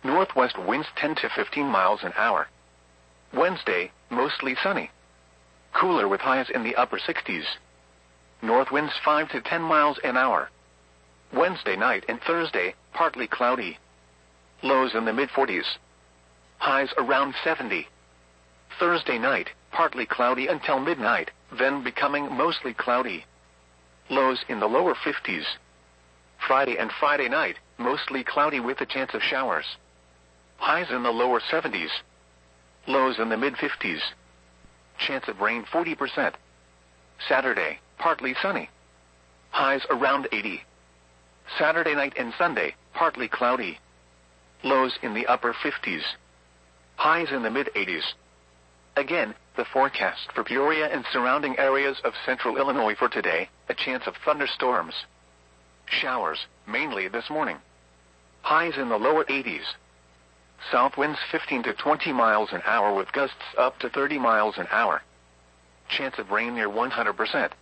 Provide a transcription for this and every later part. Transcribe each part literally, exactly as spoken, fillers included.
Northwest winds ten to fifteen miles an hour. Wednesday, mostly sunny. Cooler with highs in the upper sixties. North winds five to ten miles an hour. Wednesday night and Thursday, partly cloudy. Lows in the mid forties. Highs around seventy. Thursday night, partly cloudy until midnight, then becoming mostly cloudy. Lows in the lower fifties. Friday and Friday night, mostly cloudy with a chance of showers. Highs in the lower seventies. Lows in the mid fifties. Chance of rain forty percent. Saturday, partly sunny. Highs around eighty. Saturday night and Sunday, partly cloudy. Lows in the upper fifties. Highs in the mid eighties. Again, the forecast for Peoria and surrounding areas of central Illinois for today, a chance of thunderstorms. Showers, mainly this morning. Highs in the lower eighties. South winds fifteen to twenty miles an hour with gusts up to thirty miles an hour. Chance of rain near one hundred percent.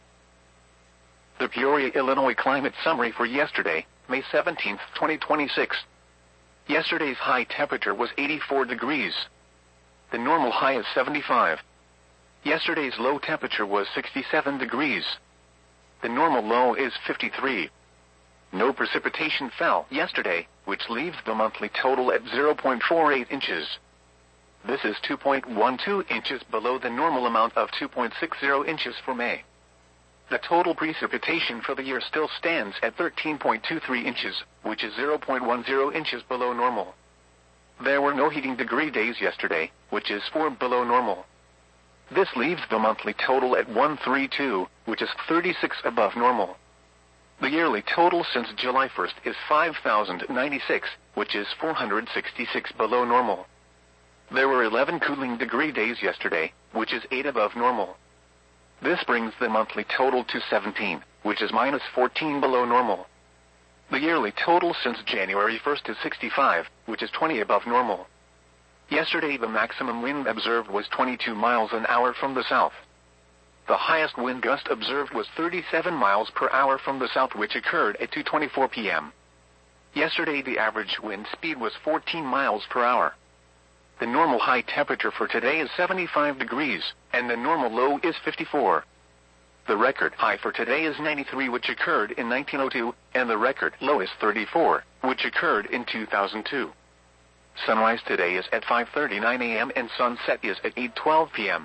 The Peoria, Illinois climate summary for yesterday, May seventeenth, twenty twenty-six. Yesterday's high temperature was eighty-four degrees. The normal high is seventy-five. Yesterday's low temperature was sixty-seven degrees. The normal low is fifty-three. No precipitation fell yesterday, which leaves the monthly total at zero point four eight inches. This is two point one two inches below the normal amount of two point six zero inches for May. The total precipitation for the year still stands at thirteen point two three inches, which is zero point one zero inches below normal. There were no heating degree days yesterday, which is four below normal. This leaves the monthly total at one hundred thirty-two, which is thirty-six above normal. The yearly total since July first is five thousand ninety-six, which is four hundred sixty-six below normal. There were eleven cooling degree days yesterday, which is eight above normal. This brings the monthly total to seventeen, which is minus fourteen below normal. The yearly total since January first is sixty-five, which is twenty above normal. Yesterday the maximum wind observed was twenty-two miles an hour from the south. The highest wind gust observed was thirty-seven miles per hour from the south, which occurred at two twenty-four p m Yesterday the average wind speed was fourteen miles per hour. The normal high temperature for today is seventy-five degrees, and the normal low is fifty-four. The record high for today is ninety-three, which occurred in nineteen oh two, and the record low is thirty-four, which occurred in two thousand two. Sunrise today is at five thirty-nine a m and sunset is at eight twelve p m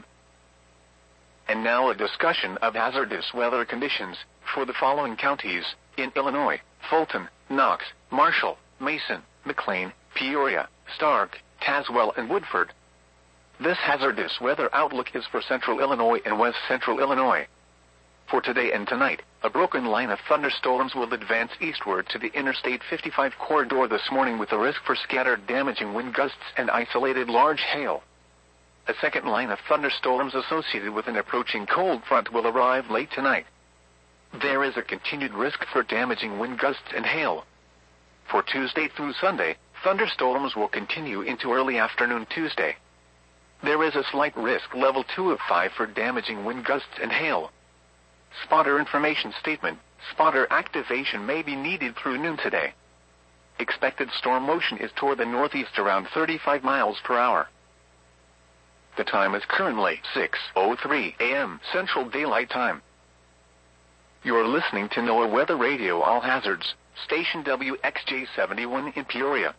And now a discussion of hazardous weather conditions for the following counties in Illinois: Fulton, Knox, Marshall, Mason, McLean, Peoria, Stark, Tazewell, and Woodford. This hazardous weather outlook is for central Illinois and west central Illinois. For today and tonight, a broken line of thunderstorms will advance eastward to the Interstate fifty-five corridor this morning with a risk for scattered damaging wind gusts and isolated large hail. A second line of thunderstorms associated with an approaching cold front will arrive late tonight. There is a continued risk for damaging wind gusts and hail. For Tuesday through Sunday, thunderstorms will continue into early afternoon Tuesday. There is a slight risk level two of five for damaging wind gusts and hail. Spotter information statement: spotter activation may be needed through noon today. Expected storm motion is toward the northeast around thirty-five miles per hour. The time is currently six oh three a m Central Daylight Time. You're listening to NOAA Weather Radio All Hazards, station W X J seventy-one in Peoria.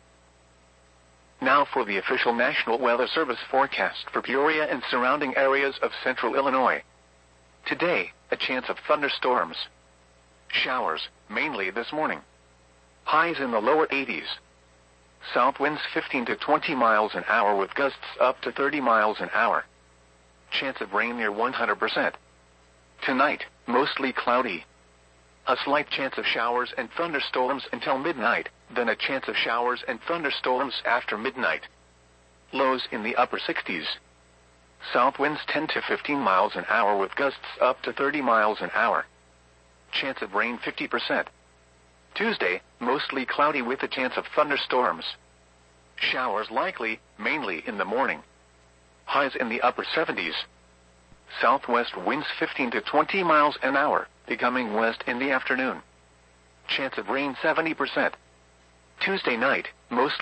Now for the official National Weather Service forecast for Peoria and surrounding areas of central Illinois. Today, a chance of thunderstorms. Showers, mainly this morning. Highs in the lower eighties. South winds fifteen to twenty miles an hour with gusts up to thirty miles an hour. Chance of rain near one hundred percent. Tonight, mostly cloudy. A slight chance of showers and thunderstorms until midnight, then a chance of showers and thunderstorms after midnight. Lows in the upper sixties. South winds ten to fifteen miles an hour with gusts up to thirty miles an hour. Chance of rain fifty percent. Tuesday, mostly cloudy with a chance of thunderstorms. Showers likely, mainly in the morning. Highs in the upper seventies. Southwest winds fifteen to twenty miles an hour, becoming west in the afternoon. Chance of rain seventy percent. Tuesday night, mostly